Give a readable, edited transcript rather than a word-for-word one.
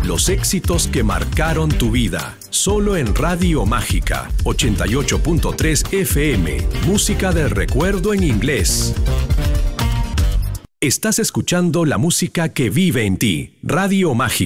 Los éxitos que marcaron tu vida. Solo en Radio Mágica 88.3 FM. Música del recuerdo en inglés. Estás escuchando la música que vive en ti. Radio Mágica.